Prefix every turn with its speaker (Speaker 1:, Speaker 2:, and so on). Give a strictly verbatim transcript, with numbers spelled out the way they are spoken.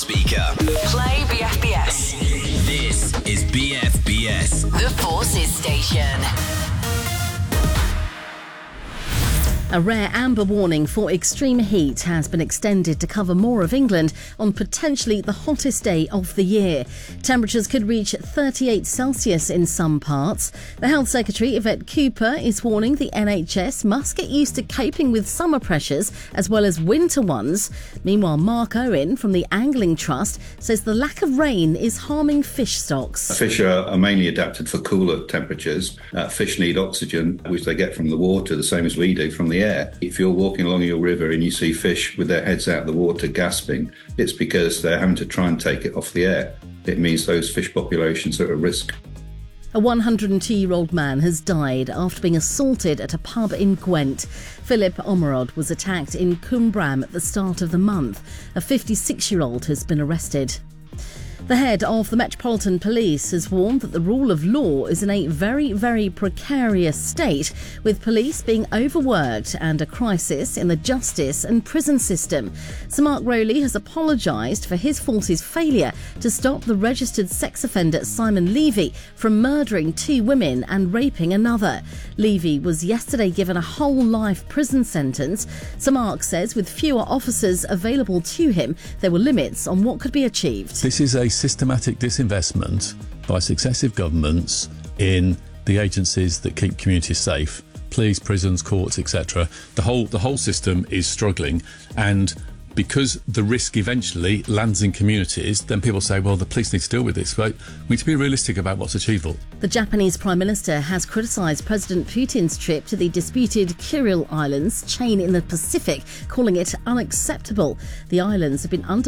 Speaker 1: speaker.
Speaker 2: Play B F B S.
Speaker 1: This is B F B S.
Speaker 2: The Forces Station.
Speaker 3: A rare amber warning for extreme heat has been extended to cover more of England on potentially the hottest day of the year. Temperatures could reach thirty-eight Celsius in some parts. The Health Secretary, Yvette Cooper, is warning the N H S must get used to coping with summer pressures as well as winter ones. Meanwhile, Mark Owen from the Angling Trust says the lack of rain is harming fish stocks.
Speaker 4: Fish are, are mainly adapted for cooler temperatures. Uh, fish need oxygen, which they get from the water, the same as we do from the air. If you're walking along your river and you see fish with their heads out of the water gasping, it's because they're having to try and take it off the air. It means those fish populations are at risk.
Speaker 3: A one hundred two-year-old man has died after being assaulted at a pub in Gwent. Philip Omerod was attacked in Cwmbran at the start of the month. A fifty-six-year-old has been arrested. The head of the Metropolitan Police has warned that the rule of law is in a very, very precarious state, with police being overworked and a crisis in the justice and prison system. Sir Mark Rowley has apologised for his force's failure to stop the registered sex offender Simon Levy from murdering two women and raping another. Levy was yesterday given a whole life prison sentence. Sir Mark says with fewer officers available to him, there were limits on what could be achieved.
Speaker 5: This is a systematic disinvestment by successive governments in the agencies that keep communities safe, police, prisons, courts, et cetera. The whole the whole system is struggling, and because the risk eventually lands in communities, then people say, well, the police need to deal with this. But we need to be realistic about what's achievable.
Speaker 3: The Japanese Prime Minister has criticised President Putin's trip to the disputed Kuril Islands chain in the Pacific, calling it unacceptable. The islands have been under